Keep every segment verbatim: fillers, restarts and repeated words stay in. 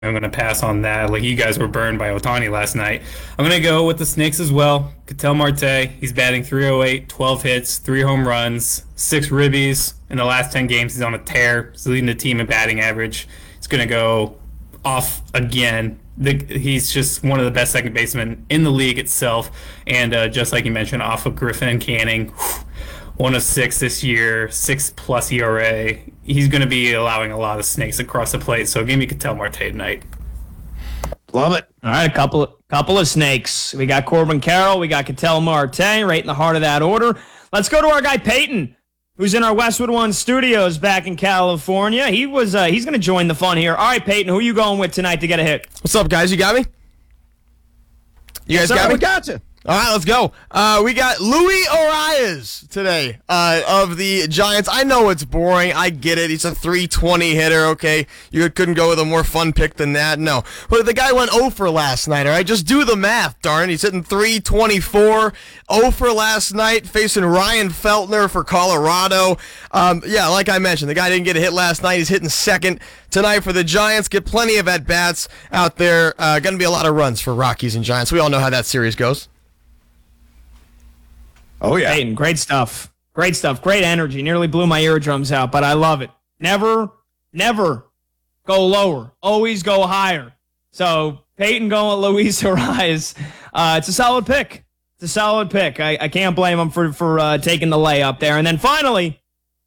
I'm going to pass on that. Like you guys were burned by Otani last night. I'm going to go with the Snakes as well. Ketel Marte, he's batting three oh eight, twelve hits, three home runs, six ribbies. In the last ten games, he's on a tear. He's leading the team in batting average. He's going to go off again. The, he's just one of the best second basemen in the league itself. And uh, just like you mentioned, off of Griffin and Canning, whew, one of six this year, six plus E R A. He's going to be allowing a lot of snakes across the plate. So give me Ketel Marte tonight. Love it. All right, a couple of, couple of snakes. We got Corbin Carroll. We got Ketel Marte right in the heart of that order. Let's go to our guy Peyton, who's in our Westwood One studios back in California. He was uh, he's going to join the fun here. All right, Peyton, who are you going with tonight to get a hit? What's up, guys? You got me? You guys Yes, got sir, me? we got you. All right, let's go. Uh, we got Luis Arias today uh, of the Giants. I know it's boring. I get it. He's a three twenty hitter, okay? You couldn't go with a more fun pick than that. No. But the guy went oh for last night, all right? Just do the math, darn. He's hitting three twenty-four. oh for last night, facing Ryan Feltner for Colorado. Um, yeah, like I mentioned, the guy didn't get a hit last night. He's hitting second tonight for the Giants. Get plenty of at-bats out there. Uh, going to be a lot of runs for Rockies and Giants. We all know how that series goes. Oh, yeah. Peyton, great stuff. Great stuff. Great energy. Nearly blew my eardrums out, but I love it. Never, never go lower. Always go higher. So Peyton going with Luis Arias. Uh, it's a solid pick. It's a solid pick. I, I can't blame him for, for uh, taking the layup there. And then finally,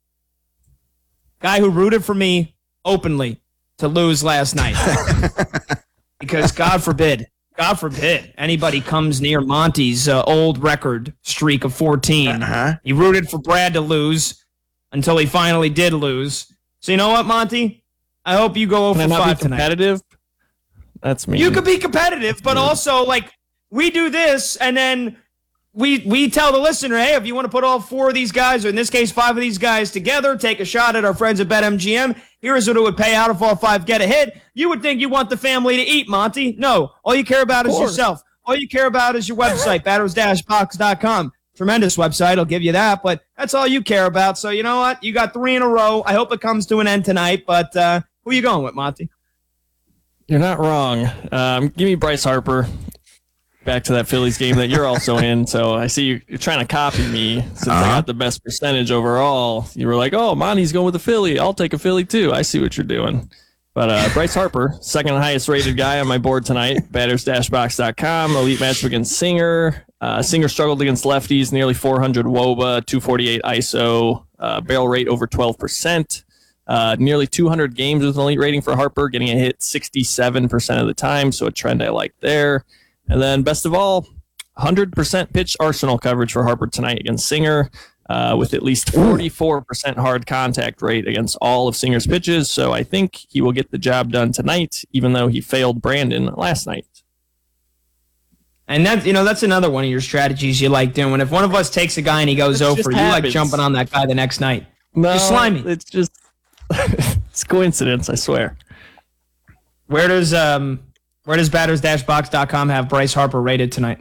guy who rooted for me openly to lose last night. Because God forbid, God forbid anybody comes near Monty's uh, old record streak of fourteen. Uh-huh. He rooted for Brad to lose until he finally did lose. So you know what, Monty? I hope you go Can I over not five be tonight. competitive? That's me. You could be competitive, but also, like, we do this, and then we we tell the listener, hey, if you want to put all four of these guys, or in this case, five of these guys together, take a shot at our friends at BetMGM. Here's what it would pay out if all five get a hit. You would think you want the family to eat, Monty. No. All you care about is yourself. All you care about is your website, batters dash box dot com. Tremendous website. I'll give you that, but that's all you care about. So you know what? You got three in a row. I hope it comes to an end tonight, but uh, who are you going with, Monty? You're not wrong. Um, give me Bryce Harper. Back to that Phillies game that you're also in. So I see you, you're trying to copy me since uh-huh. I got the best percentage overall. You were like, oh, Monty's going with a Philly. I'll take a Philly too. I see what you're doing. But uh, Bryce Harper, second highest rated guy on my board tonight, batters dash box dot com, elite matchup against Singer. Uh, Singer struggled against lefties, nearly four hundred W O B A, two forty-eight I S O, uh, barrel rate over twelve percent. Uh, nearly two hundred games with an elite rating for Harper, getting a hit sixty-seven percent of the time, so a trend I like there. And then, best of all, one hundred percent pitch arsenal coverage for Harper tonight against Singer, uh, with at least forty-four percent hard contact rate against all of Singer's pitches. So I think he will get the job done tonight, even though he failed Brandon last night. And that, you know, that's another one of your strategies you like doing. If one of us takes a guy and he goes It over, just you happens. like jumping on that guy the next night. No, You're slimy. It's just it's coincidence, I swear. Where does um where does batters dash box dot com have Bryce Harper rated tonight?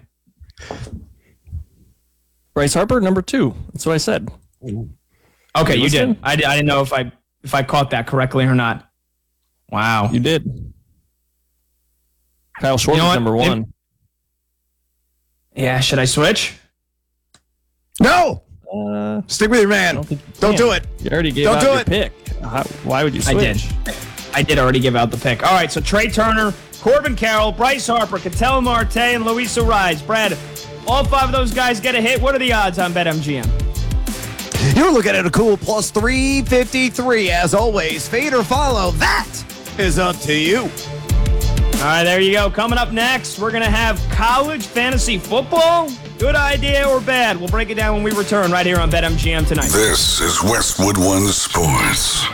Bryce Harper, number two. That's what I said. Okay, you Listen. did. I, I didn't know if I if I caught that correctly or not. Wow. You did. Kyle Schwarber, You know what? number one. Yeah, should I switch? No! Uh, Stick with your man. don't, think you Don't can. do it. You already gave Don't out do your it. pick. How, why would you I switch? did. I did already give out the pick. All right, so Trey Turner, Corbin Carroll, Bryce Harper, Ketel Marte, and Luis Arias. Brad, all five of those guys get a hit. What are the odds on BetMGM? You're looking at a cool plus three fifty-three. As always, fade or follow. That is up to you. All right, there you go. Coming up next, we're going to have college fantasy football. Good idea or bad? We'll break it down when we return right here on BetMGM tonight. This is Westwood One Sports.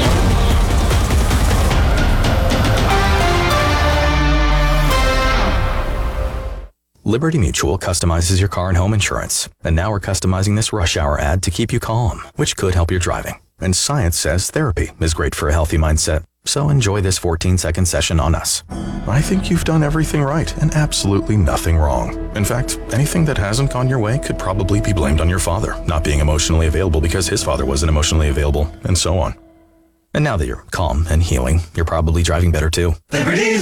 Liberty Mutual customizes your car and home insurance. And now we're customizing this rush hour ad to keep you calm, which could help your driving. And science says therapy is great for a healthy mindset. So enjoy this fourteen second session on us. I think you've done everything right and absolutely nothing wrong. In fact, anything that hasn't gone your way could probably be blamed on your father not being emotionally available because his father wasn't emotionally available, and so on. And now that you're calm and healing, you're probably driving better too.